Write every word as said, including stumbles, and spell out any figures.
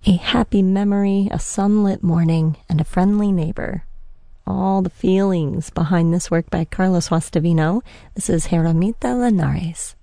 A happy memory, a sunlit morning, and a friendly neighbor. All the feelings behind this work by Carlos Guastavino. This is Jeramita Linares.